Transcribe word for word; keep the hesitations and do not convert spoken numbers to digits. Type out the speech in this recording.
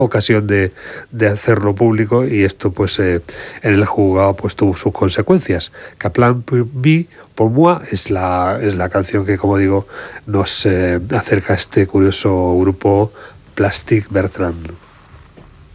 ocasión de, de hacerlo público, y esto pues eh, en el juzgado pues tuvo sus consecuencias. Kaplan B pour moi es la, es la canción que, como digo, nos eh, acerca a este curioso grupo Plastic Bertrand.